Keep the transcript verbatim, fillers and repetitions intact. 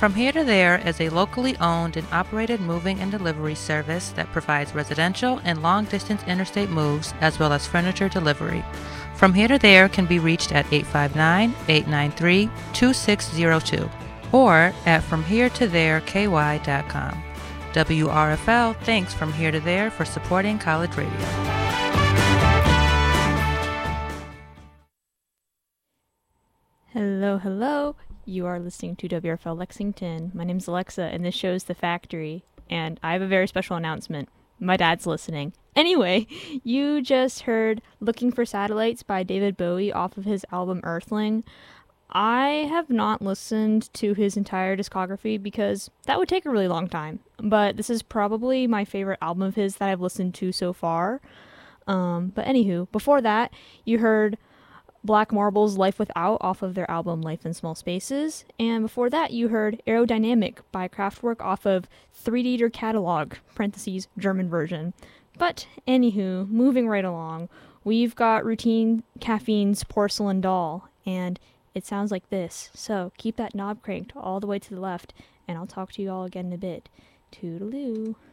From Here to There is a locally owned and operated moving and delivery service that provides residential and long-distance interstate moves as well as furniture delivery. From Here to There can be reached at eight five nine, eight nine three, two six zero two or at from here to there k y dot com. W R F L thanks From Here to There for supporting college radio. Hello, hello. You are listening to W R F L Lexington. My name's Alexa, and this show's The Factory. And I have a very special announcement. My dad's listening. Anyway, you just heard Looking for Satellites by David Bowie off of his album Earthling. I have not listened to his entire discography because that would take a really long time. But this is probably my favorite album of his that I've listened to so far. Um, but anywho, before that, you heard Black Marble's Life Without off of their album Life in Small Spaces. And before that, you heard Aerodynamic by Kraftwerk off of Three Liter Catalog, parentheses, German version. But anywho, moving right along, we've got Routine Caffeine's Porcelain Doll, and it sounds like this. So keep that knob cranked all the way to the left, and I'll talk to you all again in a bit. Toodaloo.